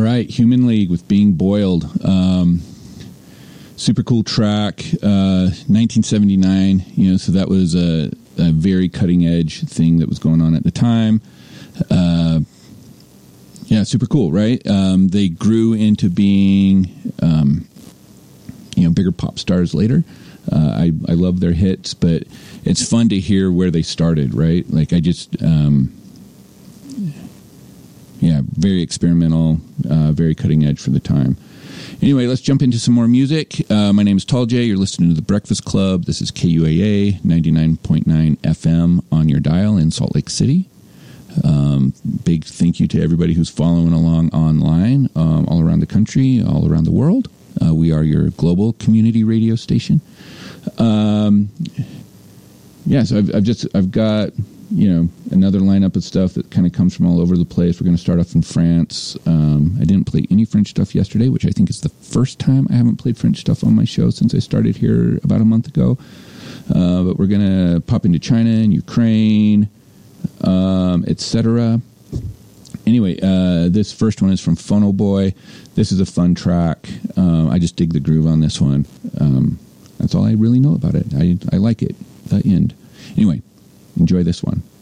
right, Human League with Being Boiled. Super cool track, 1979. So that was a very cutting edge thing that was going on at the time. Super cool, right? They grew into being, bigger pop stars later. I love their hits, but it's fun to hear where they started, right? Like I just, very experimental, very cutting edge for the time. Anyway, let's jump into some more music. My name is Tall J. You're listening to The Breakfast Club. This is KUAA 99.9 FM on your dial in Salt Lake City. Big thank you to everybody who's following along online, all around the country, all around the world. We are your global community radio station. So I've got another lineup of stuff that kind of comes from all over the place. We're going to start off in France. I didn't play any French stuff yesterday, which I think is the first time I haven't played French stuff on my show since I started here about a month ago. But we're going to pop into China and Ukraine, etc. Anyway, this first one is from Phono Boy. This is a fun track. I just dig the groove on this one. That's all I really know about it. I like it. The end. Anyway, enjoy this one.